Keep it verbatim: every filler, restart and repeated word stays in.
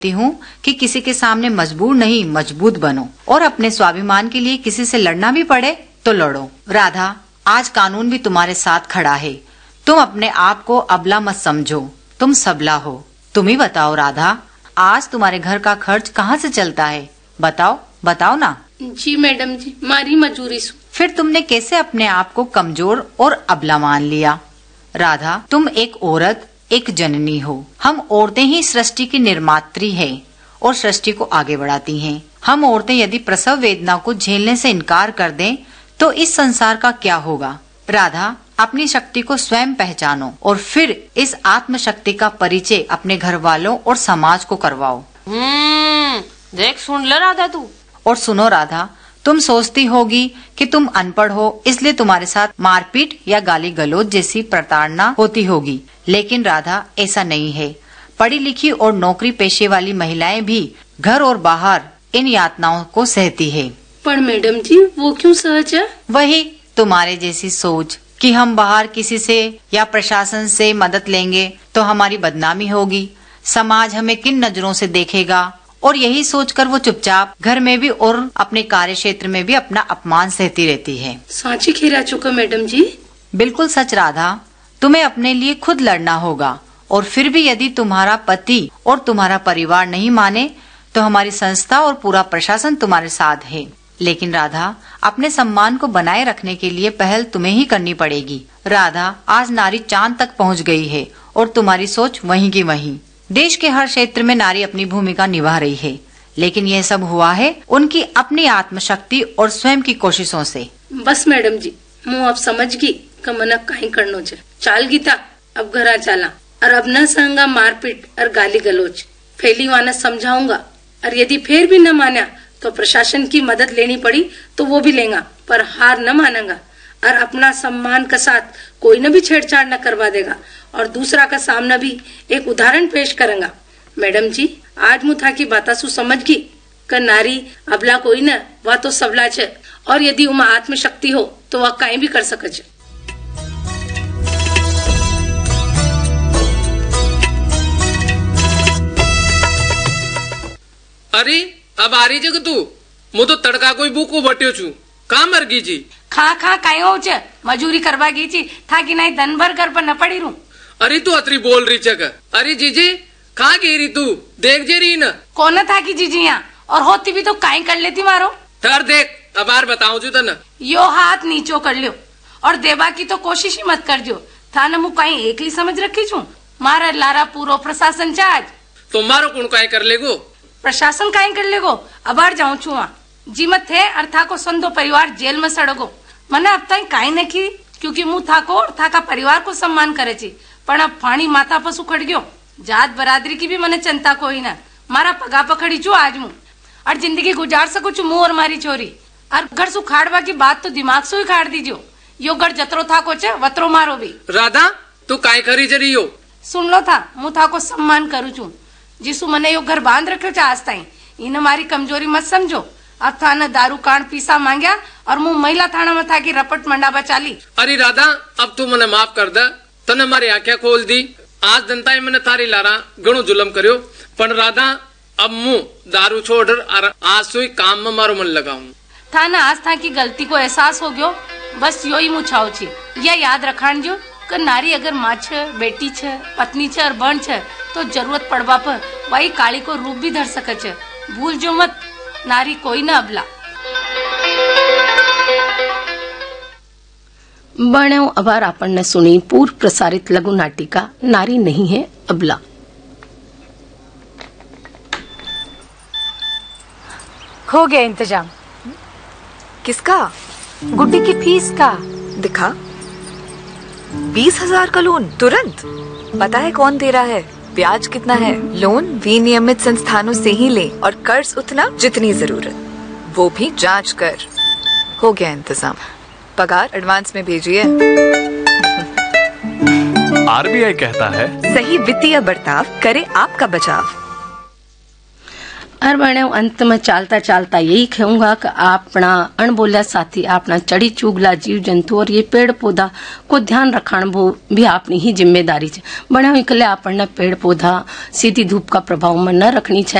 हूँ कि किसी के सामने मजबूर नहीं मजबूत बनो और अपने स्वाभिमान के लिए किसी से लड़ना भी पड़े तो लड़ो। राधा, आज कानून भी तुम्हारे साथ खड़ा है। तुम अपने आप को अबला मत समझो, तुम सबला हो। तुम ही बताओ राधा, आज तुम्हारे घर का खर्च कहाँ से चलता है? बताओ बताओ ना। जी मैडम जी, मारी मजूरी सु। फिर तुमने कैसे अपने आप को कमजोर और अबला मान लिया? राधा, तुम एक औरत, एक जननी हो। हम औरतें ही सृष्टि की निर्मात्री है और सृष्टि को आगे बढ़ाती हैं। हम औरतें यदि प्रसव वेदना को झेलने से इनकार कर दें तो इस संसार का क्या होगा? राधा, अपनी शक्ति को स्वयं पहचानो और फिर इस आत्म शक्ति का परिचय अपने घर वालों और समाज को करवाओ। हम्म, देख सुन ले राधा तू। और सुनो राधा, तुम सोचती होगी कि तुम अनपढ़ हो इसलिए तुम्हारे साथ मारपीट या गाली गलौज जैसी प्रताड़ना होती होगी, लेकिन राधा ऐसा नहीं है। पढ़ी लिखी और नौकरी पेशे वाली महिलाएं भी घर और बाहर इन यातनाओं को सहती है। पर मैडम जी, वो क्यों सहज है? वही तुम्हारे जैसी सोच कि हम बाहर किसी से या प्रशासन से मदद लेंगे तो हमारी बदनामी होगी, समाज हमें किन नजरों से देखेगा, और यही सोचकर वो चुपचाप घर में भी और अपने कार्य क्षेत्र में भी अपना अपमान सहती रहती है। सांची खेरा चुका मैडम जी। बिल्कुल सच राधा, तुम्हें अपने लिए खुद लड़ना होगा और फिर भी यदि तुम्हारा पति और तुम्हारा परिवार नहीं माने तो हमारी संस्था और पूरा प्रशासन तुम्हारे साथ है। लेकिन राधा, अपने सम्मान को बनाए रखने के लिए पहल तुम्हें ही करनी पड़ेगी। राधा, आज नारी चांद तक पहुंच गई है और तुम्हारी सोच वहीं की वहीं। देश के हर क्षेत्र में नारी अपनी भूमिका निभा रही है, लेकिन यह सब हुआ है उनकी अपनी आत्मशक्ति और स्वयं की कोशिशों से। बस मैडम जी, मुँह अब समझ गई का मना कहीं करनो छे। चाल गीता, अब घरा चाला और अब न सहंगा मारपीट और गाली गलोच। फैली वाना समझाऊंगा और यदि फिर भी न माना तो प्रशासन की मदद लेनी पड़ी तो वो भी लेगा, पर हार न मानेगा और अपना सम्मान के साथ कोई न भी छेड़छाड़ न करवा देगा और दूसरा का सामना भी एक उदाहरण पेश करेगा। मैडम जी, आज मुथा की बाता सु समझ गई कि नारी अबला कोई न, वह तो सबला छे और यदि उमा आत्मशक्ति हो तो वह कहीं भी कर सके छे। अरे अब आ रही जग तू, मु तो तड़का कोई बुको बट्यो छू, कहाँ मर गई जी? खा खा कहीं हो चे, मजूरी करवा गई छी, था कि नहीं दिन भर घर पर न पड़ी रू। अरे तू अतरी बोल रही चक। अरे जीजी, कहाँ गई रही तू? देख जे रही न। कौन था कि जीजी यहाँ, और होती भी तो कहीं कर लेती मारो। ठहर देख, अब बार बताऊं जो तन। यो हाथ नीचो कर लियो और देवा की तो कोशिश ही मत कर जो। था न मु कहीं एकली समझ रखी छू, मारा लारा पूरो प्रशासन चाज। तो मारो कौन कहीं कर लेगो? प्रशासन कहीं कर लेगो, अबार जाऊं छू वहाँ। जी मत थे अर्था को संदो परिवार जेल में सड़गो। मने अब तक कहीं न की, क्योंकि मुँह था को और था का परिवार को सम्मान करे छी, पण अब फाणी माथा पर सुखड़ गयो। जात बरादरी की भी मने चिंता कोई ना, मारा पगा पकड़ी छू आज मुँह और जिंदगी गुजार सकू छू मुँह और मारी छोरी। और घर सु खाड़वा की बात तो दिमाग से ही खाड़ दीजियो। यो घर जतरो था को चे वतरो मारो भी। राधा, तू काय करी जा रही हो? सुन लो था, मुँह था को सम्मान करू छू, जिसु मने यो घर बांध रखो चा आज ताई। इन मारी कमजोरी मत समझो। अब था न दारू कांड पीसा मांग्या और मुँह महिला थाना में था की रपट मंडा बचाली। अरे राधा, अब तू मने माफ कर दे, तने मारी आंखें खोल दी। आज जनता मैंने तारी लारा घणो जुलम करियो, पण राधा अब मुँह दारू छोड़ और आज से काम में मारो मन लगाऊं। था न आज था की गलती को एहसास हो गयो, बस यो ही मुछाओ छी। यह याद रखान जो कि नारी अगर माँ छे, बेटी छे, पत्नी छे और बहन छे तो जरूरत पड़वा पर वही काली को रूप भी धर सके छे। भूल जो मत, नारी कोई न अबला। बण्यो अबार आपने सुनी पूर्व प्रसारित लघु नाटिका नारी नहीं है अबला। हो गया इंतजाम। किसका? गुड्डी की फीस का। दिखा, बीस हजार का लोन तुरंत। पता है कौन दे रहा है, ब्याज कितना है? लोन विनियमित संस्थानों से ही ले और कर्ज उतना जितनी जरूरत, वो भी जांच कर। हो गया इंतजाम, पगार एडवांस में भेजिए। आरबीआई कहता है, सही वित्तीय बर्ताव करे आपका बचाव। और बने अंत में चालता चालता यही कहूंगा कि अपना अणबोलिया साथी, अपना चढ़ी चुगला जीव जंतु और ये पेड़ पौधा को ध्यान रखना वो भी अपनी ही जिम्मेदारी है। बने इकले अपन पेड़ पौधा सीधी धूप का प्रभाव में न रखनी चाहिए।